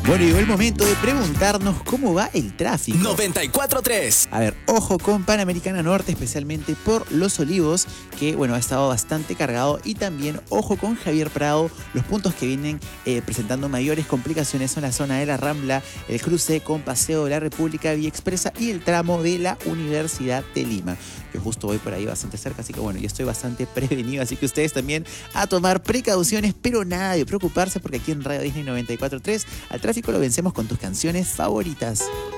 Bueno, llegó el momento de preguntarnos cómo va el tráfico. 94.3. A ver, ojo con Panamericana Norte, especialmente por Los Olivos, que bueno, ha estado bastante cargado. Y también ojo con Javier Prado, los puntos que vienen presentando mayores complicaciones son la zona de la Rambla, el cruce con Paseo de la República, Vía Expresa y el tramo de la Universidad de Lima. Yo justo voy por ahí bastante cerca, así que bueno, yo estoy bastante prevenido, así que ustedes también a tomar precauciones, pero nada de preocuparse porque aquí en Radio Disney 94.3 al tráfico lo vencemos con tus canciones favoritas.